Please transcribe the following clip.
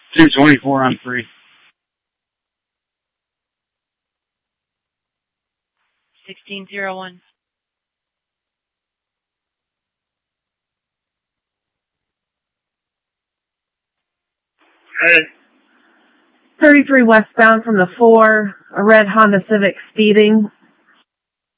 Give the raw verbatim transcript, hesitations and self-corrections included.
two twenty-four on three. sixteen zero one. Hey. thirty-three westbound from the four, a red Honda Civic speeding.